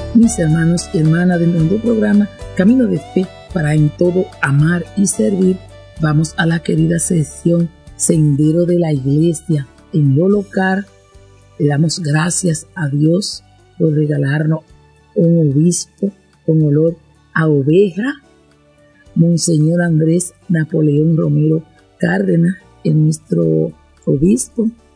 mis hermanos y hermanas de nuestro programa Camino de Fe para en todo amar y servir. Vamos a la querida sección Sendero de la Iglesia. En lo local, le damos gracias a Dios por regalarnos un obispo con olor a oveja, Monseñor Andrés Napoleón Romero Cárdenas, es nuestro obispo,